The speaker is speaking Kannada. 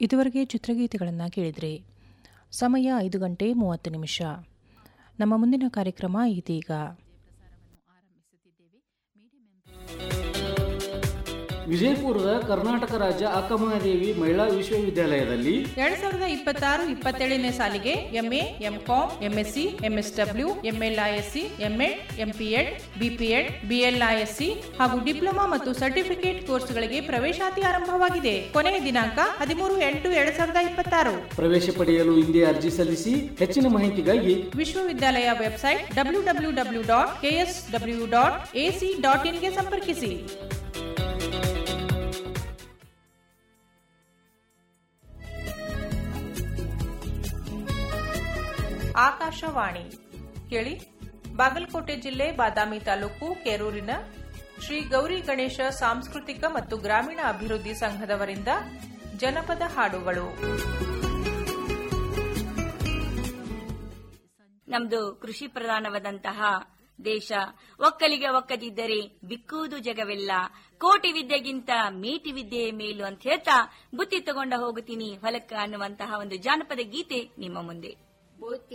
ಇದುವರೆಗೆ ಚಿತ್ರಗೀತೆಗಳನ್ನು ಕೇಳಿದ್ರಿ. ಸಮಯ 5:30. ನಮ್ಮ ಮುಂದಿನ ಕಾರ್ಯಕ್ರಮ ಇದೀಗ. ವಿಜಯಪುರದ ಕರ್ನಾಟಕ ರಾಜ್ಯ ಅಕ್ಕಮಹಾದೇವಿ ಮಹಿಳಾ ವಿಶ್ವವಿದ್ಯಾಲಯದಲ್ಲಿ 2026-27ನೇ ಸಾಲಿಗೆ MA, MCom, MSc, MSW, MLISc, MEd, MPEd, BPEd, BLISc ಹಾಗೂ ಡಿಪ್ಲೊಮಾ ಮತ್ತು ಸರ್ಟಿಫಿಕೇಟ್ ಕೋರ್ಸ್ಗಳಿಗೆ ಪ್ರವೇಶಾತಿ ಆರಂಭವಾಗಿದೆ. ಕೊನೆಯ ದಿನಾಂಕ 13/8/2026. ಪ್ರವೇಶ ಪಡೆಯಲು ಹಿಂದೆ ಅರ್ಜಿ ಸಲ್ಲಿಸಿ. ಹೆಚ್ಚಿನ ಮಾಹಿತಿಗಾಗಿ ವಿಶ್ವವಿದ್ಯಾಲಯ ವೆಬ್ಸೈಟ್ www.ksw.ac.in ಗೆ ಸಂಪರ್ಕಿಸಿ. ಆಕಾಶವಾಣಿ ಕೇಳಿ. ಬಾಗಲಕೋಟೆ ಜಿಲ್ಲೆ ಬಾದಾಮಿ ತಾಲೂಕು ಕೆರೂರಿನ ಶ್ರೀ ಗೌರಿ ಗಣೇಶ ಸಾಂಸ್ಕೃತಿಕ ಮತ್ತು ಗ್ರಾಮೀಣ ಅಭಿವೃದ್ಧಿ ಸಂಘದವರಿಂದ ಜನಪದ ಹಾಡುಗಳು. ನಮ್ದು ಕೃಷಿ ಪ್ರಧಾನವಾದಂತಹ ದೇಶ. ಒಕ್ಕಲಿಗೆ ಒಕ್ಕದಿದ್ದರೆ ಬಿಕ್ಕುವುದು ಜಗವೆಲ್ಲ. ಕೋಟಿ ವಿದ್ಯೆಗಿಂತ ಮೇಟಿ ವಿದ್ಯೆಯ ಮೇಲು ಅಂತ ಹೇಳ್ತಾ ಬುತ್ತಿ ತಗೊಂಡ ಹೋಗುತ್ತೀನಿ ಹೊಲಕ್ಕ ಅನ್ನುವಂತಹ ಒಂದು ಜಾನಪದ ಗೀತೆ ನಿಮ್ಮ ಮುಂದೆ.